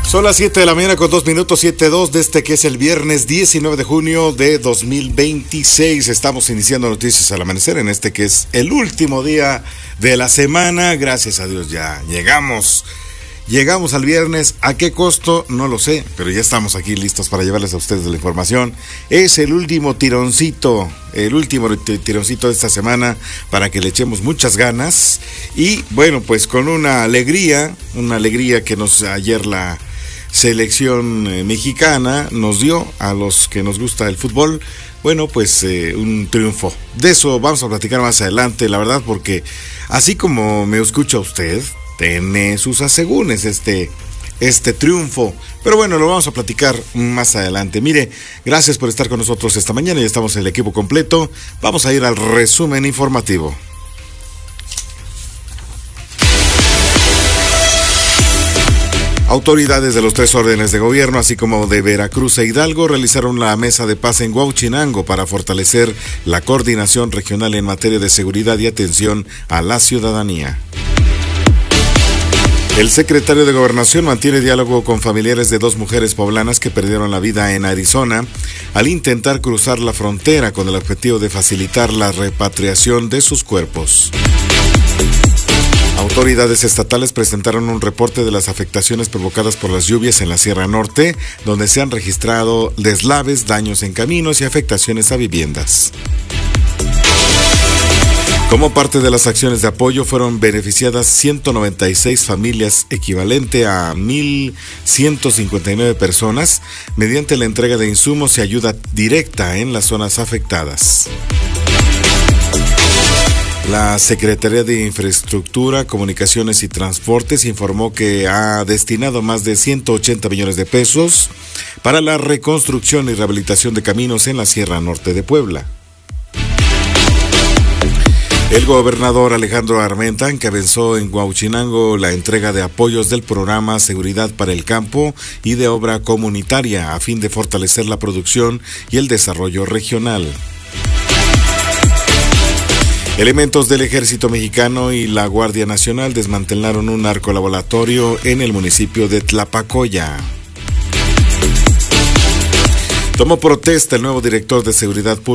Son las 7 de la mañana con 2 minutos, 7:02 de este que es el viernes 19 de junio de 2026. Estamos iniciando Noticias al Amanecer en este que es el último día de la semana. Gracias a Dios ya llegamos al viernes. ¿A qué costo? No lo sé, pero ya estamos aquí listos para llevarles a ustedes la información. Es el último tironcito de esta semana para que le echemos muchas ganas. Y bueno, pues con una alegría que ayer la selección mexicana nos dio a los que nos gusta el fútbol, bueno, pues un triunfo. De eso vamos a platicar más adelante, la verdad, porque así como me escucha usted, tiene sus asegúnes este triunfo. Pero bueno, lo vamos a platicar más adelante. Mire, gracias por estar con nosotros esta mañana, ya estamos el equipo completo. Vamos a ir al resumen informativo. Autoridades de los 3 órdenes de gobierno, así como de Veracruz e Hidalgo, realizaron la mesa de paz en Huauchinango para fortalecer la coordinación regional en materia de seguridad y atención a la ciudadanía. El secretario de Gobernación mantiene diálogo con familiares de 2 mujeres poblanas que perdieron la vida en Arizona al intentar cruzar la frontera con el objetivo de facilitar la repatriación de sus cuerpos. Autoridades estatales presentaron un reporte de las afectaciones provocadas por las lluvias en la Sierra Norte, donde se han registrado deslaves, daños en caminos y afectaciones a viviendas. Como parte de las acciones de apoyo, fueron beneficiadas 196 familias, equivalente a 1,159 personas, mediante la entrega de insumos y ayuda directa en las zonas afectadas. La Secretaría de Infraestructura, Comunicaciones y Transportes informó que ha destinado más de 180 millones de pesos para la reconstrucción y rehabilitación de caminos en la Sierra Norte de Puebla. El gobernador Alejandro Armenta encabezó en Huauchinango la entrega de apoyos del programa Seguridad para el Campo y de obra comunitaria a fin de fortalecer la producción y el desarrollo regional. Elementos del Ejército Mexicano y la Guardia Nacional desmantelaron un narcolaboratorio en el municipio de Tlapacoya. Tomó protesta el nuevo director de Seguridad Pública